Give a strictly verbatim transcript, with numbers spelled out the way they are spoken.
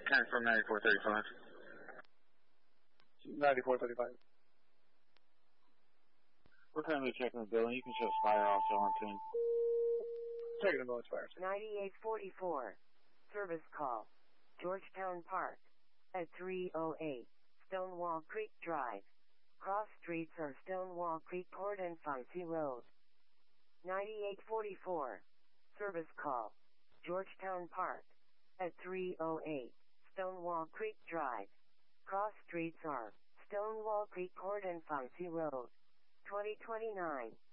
Confirm ninety-four thirty-five. ninety-four thirty-five. We're currently checking the building. You can show Spire also on team. Checking the building, Spire. ninety-eight forty-four. Service call. Georgetown Park. At three oh eight. Stonewall Creek Drive. Cross streets are Stonewall Creek Court and Fancy Road. ninety-eight forty-four. Service call. Georgetown Park. At three oh eight. Stonewall Creek Drive. Cross streets are Stonewall Creek Court and Fancy Road. twenty twenty-nine.